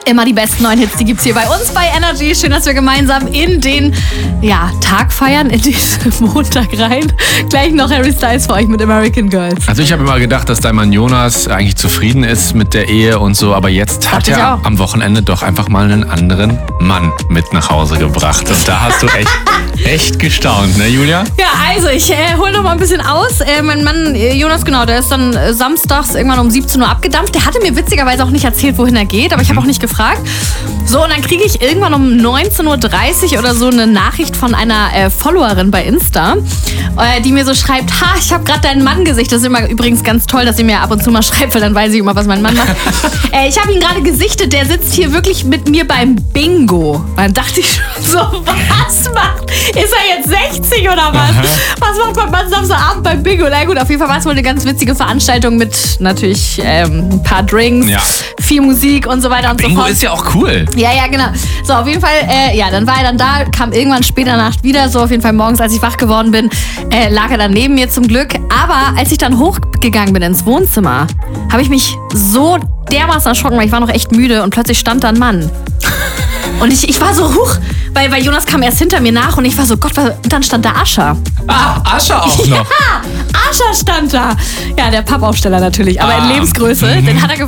Immer die besten neuen Hits, die gibt's hier bei uns bei Energy. Schön, dass wir gemeinsam in den Tag feiern, in diesen Montag rein. Gleich noch Harry Styles für euch mit American Girls. Also ich habe immer gedacht, dass dein Mann Jonas eigentlich zufrieden ist mit der Ehe und so, aber jetzt hat er am Wochenende doch einfach mal einen anderen Mann mit nach Hause gebracht. Und da hast du echt gestaunt, ne Julia? Ja, also ich hole noch mal ein bisschen aus. Mein Mann Jonas, genau, der ist dann samstags irgendwann um 17 Uhr abgedampft. Der hatte mir witzigerweise auch nicht erzählt, wohin er geht, aber ich habe auch nicht gefragt. So, und dann kriege ich irgendwann um 19.30 Uhr oder so eine Nachricht von einer Followerin bei Insta, die mir so schreibt, ich habe gerade deinen Mann gesichtet. Das ist immer übrigens ganz toll, dass sie mir ab und zu mal schreibt, weil dann weiß ich immer, was mein Mann macht. Ich habe ihn gerade gesichtet, der sitzt hier wirklich mit mir beim Bingo. Dann dachte ich schon so, was macht? Ist er jetzt 60 oder was? Was macht mein Mann Samstagabend beim Bingo? Na gut, auf jeden Fall war es wohl eine ganz witzige Veranstaltung mit natürlich ein paar Drinks, viel Musik und so weiter und so fort. Bingo ist ja auch cool. Ja, genau. So, auf jeden Fall, dann war er dann da, kam irgendwann später Nacht wieder, so auf jeden Fall morgens, als ich wach geworden bin, lag er dann neben mir zum Glück. Aber als ich dann hochgegangen bin ins Wohnzimmer, habe ich mich so dermaßen erschrocken, weil ich war noch echt müde und plötzlich stand da ein Mann. Und ich war so, weil Jonas kam erst hinter mir nach und ich war so, Gott, und dann stand da Ascher. Ascher auch noch. Ja, Ascher stand da. Ja, der Pappaufsteller natürlich, aber in Lebensgröße. Den hat er